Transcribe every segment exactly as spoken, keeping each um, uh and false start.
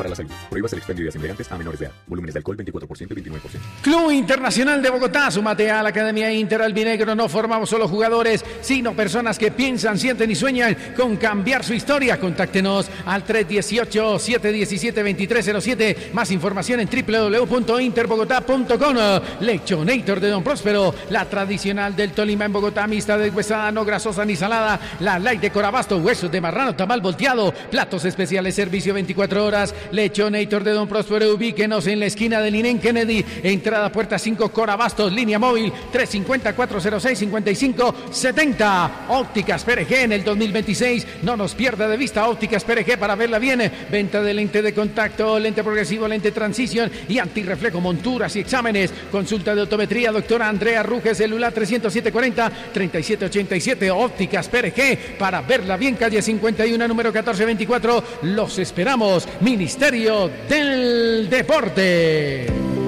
para la salud. Prohíbas el expendio de acelerantes a menores de edad. Volúmenes de alcohol veinticuatro por ciento y veintinueve por ciento. Club Internacional de Bogotá, súmate a la Academia Inter Albinegro. No formamos solo jugadores, sino personas que piensan, sienten y sueñan con cambiar su historia. Contáctenos al tres uno ocho, siete uno siete, dos tres cero siete. Más información en doble u doble u doble u punto interbogotá punto com. Lechonator de Don Próspero, la tradicional del Tolima en Bogotá, mixta deshuesada, no grasosa ni salada. La light de Corabasto, huesos de marrano, tamal volteado, platos especiales, servicio veinticuatro horas. Lechonator de Don Próspero, ubíquenos en la esquina de Linén Kennedy, entrada puerta cinco, Corabastos, línea móvil tres cinco cero, cuatro cero seis, cinco cinco siete cero. Ópticas P R G en el dos mil veintiséis, no nos pierda de vista. Ópticas P R G para verla bien. Venta de lente de contacto, lente progresivo, lente transición y antirreflejo, monturas y exámenes. Consulta de optometría, doctora Andrea Ruge, celular trescientos siete cuarenta, treinta y siete ochenta y siete. Ópticas P R G para verla bien, calle cincuenta y uno, número catorce veinticuatro. Los esperamos. Ministerio del Deporte.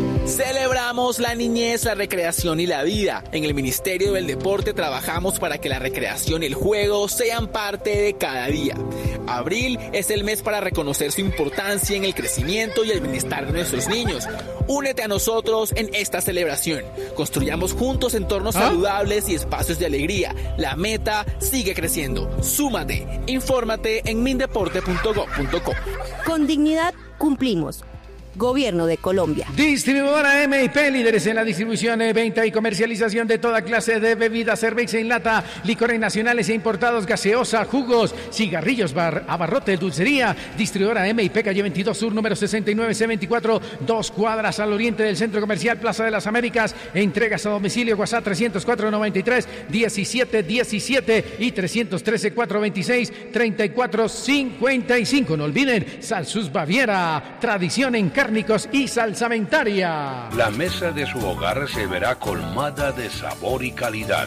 Celebramos la niñez, la recreación y la vida. En el Ministerio del Deporte trabajamos para que la recreación y el juego sean parte de cada día. Abril es el mes para reconocer su importancia en el crecimiento y el bienestar de nuestros niños. Únete a nosotros en esta celebración. Construyamos juntos entornos ¿Ah? saludables y espacios de alegría. La meta sigue creciendo. Súmate. Infórmate en mindeporte punto gob punto co. Con dignidad cumplimos. Gobierno de Colombia. Distribuidora M y P, líderes en la distribución, venta y comercialización de toda clase de bebidas, cerveza en lata, licores nacionales e importados, gaseosa, jugos, cigarrillos, bar, abarrotes, dulcería. Distribuidora M y P, calle veintidós Sur, número sesenta y nueve C veinticuatro, dos cuadras al oriente del Centro Comercial Plaza de las Américas. Entregas a domicilio, WhatsApp trescientos cuatro, noventa y tres, diecisiete diecisiete y trescientos trece, cuatrocientos veintiséis, treinta y cuatro cincuenta y cinco. No olviden, Salsus Baviera, tradición en cárnicos y salsamentaria. La mesa de su hogar se verá colmada de sabor y calidad.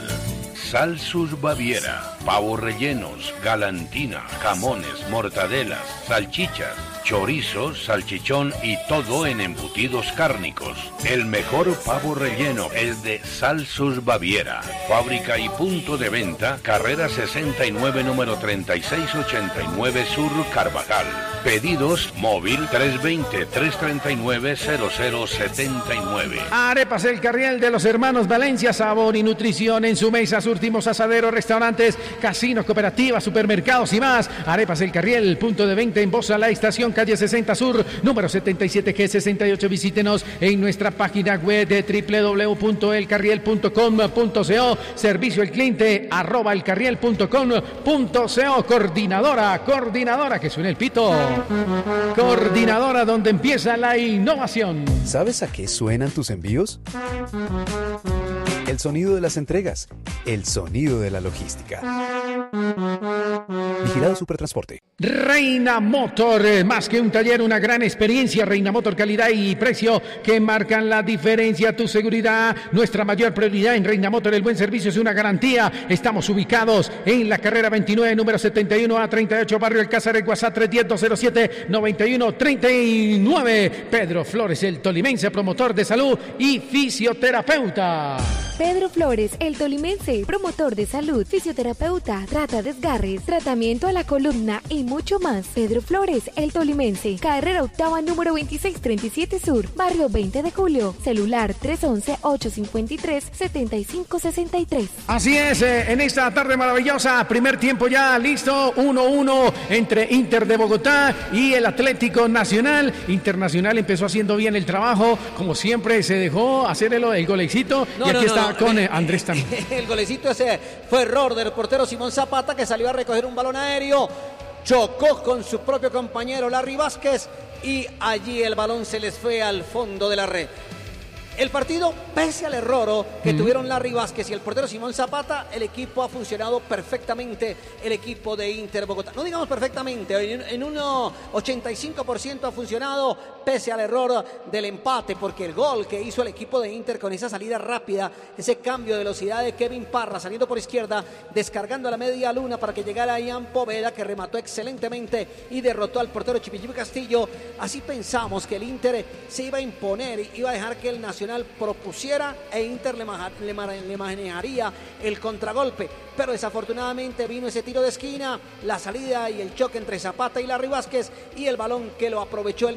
Salsus Baviera, pavos rellenos, galantina, jamones, mortadelas, salchichas, chorizo, salchichón y todo en embutidos cárnicos. El mejor pavo relleno es de Salsus Baviera. Fábrica y punto de venta, carrera sesenta y nueve, número treinta y seis ochenta y nueve Sur, Carvajal. Pedidos móvil tres dos cero, tres tres nueve, cero cero siete nueve. Arepas El Carriel de los hermanos Valencia, sabor y nutrición en su mesa. Surtimos asaderos, restaurantes, casinos, cooperativas, supermercados y más. Arepas El Carriel, punto de venta en Bosa, la estación, calle sesenta Sur, número setenta y siete G sesenta y ocho. Visítenos en nuestra página web de doble u doble u doble u punto el carriel punto com punto co. Servicio al cliente arroba elcarriel punto com punto co. Coordinadora, coordinadora, que suene el pito. Coordinadora, donde empieza la innovación. ¿Sabes a qué suenan tus envíos? El sonido de las entregas, el sonido de la logística. Vigilado Supertransporte. Reina Motor, más que un taller, una gran experiencia. Reina Motor, calidad y precio que marcan la diferencia. Tu seguridad, nuestra mayor prioridad. En Reina Motor, el buen servicio es una garantía. Estamos ubicados en la carrera veintinueve, número setenta y uno A treinta y ocho, Barrio Alcázar, el WhatsApp tres uno cero, cero siete, nueve uno tres nueve. Pedro Flores, el tolimense, promotor de salud y fisioterapeuta. Pedro Flores, el tolimense, promotor de salud, fisioterapeuta, trata desgarres, tratamiento a la columna y mucho más. Pedro Flores, el tolimense, carrera octava, número veintiséis treinta y siete Sur, barrio veinte de Julio, celular tres once, ocho cincuenta y tres, setenta y cinco sesenta y tres. Así es, eh, en esta tarde maravillosa, primer tiempo ya listo, uno uno entre Inter de Bogotá y el Atlético Nacional. Internacional empezó haciendo bien el trabajo, como siempre se dejó hacer el, el golecito no, y aquí no, está no, con no, eh, Andrés también. El golecito ese fue error del portero Simón Zapata, que salió a recoger un balón aéreo, chocó con su propio compañero Larry Vázquez y allí el balón se les fue al fondo de la red. El partido, pese al error que mm. tuvieron Larry Vázquez y el portero Simón Zapata, el equipo ha funcionado perfectamente, el equipo de Inter Bogotá. No digamos perfectamente, en, en un ochenta y cinco por ciento ha funcionado, pese al error del empate, porque el gol que hizo el equipo de Inter con esa salida rápida, ese cambio de velocidad de Kevin Parra saliendo por izquierda, descargando a la media luna para que llegara Ian Poveda, que remató excelentemente y derrotó al portero Chipichipi Castillo. Así pensamos que el Inter se iba a imponer, iba a dejar que el Nacional propusiera e Inter le, maja, le, le manejaría el contragolpe, pero desafortunadamente vino ese tiro de esquina, la salida y el choque entre Zapata y Larry Vázquez y el balón que lo aprovechó el